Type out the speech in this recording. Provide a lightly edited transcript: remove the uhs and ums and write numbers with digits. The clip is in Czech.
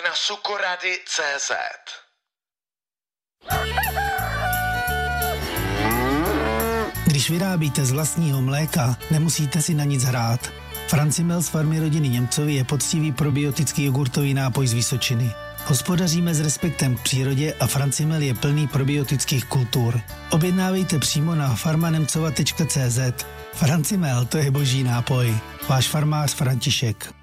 na sukorady.cz. Když vyrábíte z vlastního mléka, nemusíte si na nic hrát. Francimel z farmy rodiny Němcovi je poctivý probiotický jogurtový nápoj z Vysočiny. Hospodaříme s respektem k přírodě a Francimel je plný probiotických kultur. Objednávejte přímo na farmanemcova.cz. Francimel, to je boží nápoj. Váš farmář František.